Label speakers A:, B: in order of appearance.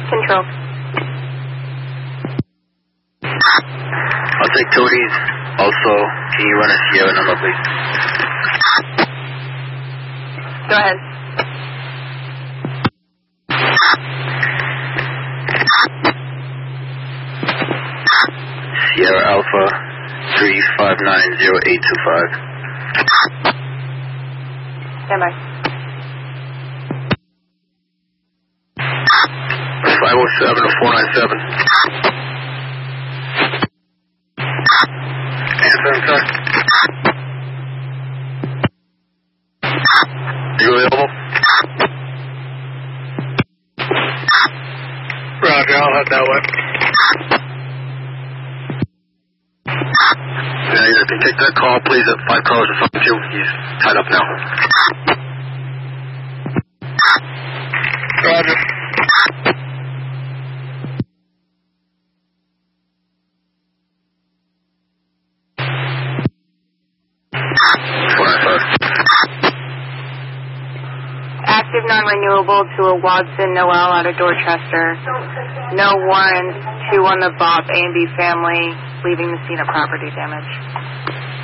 A: Control.
B: I'll take Cody's. Also, can you run a Sierra number, please?
A: Go ahead.
B: Sierra Alpha 3590825.
A: Stand by.
B: 507 to 497. Answer, sir. Are you available? Roger, I'll head that way. Yeah, you can take that call, please, at 5 cars or something, too. He's tied up now. Roger.
A: Active non-renewable to a Watson Noel out of Dorchester. No warrants. 2 on the Bob A&B family, leaving the scene of property damage.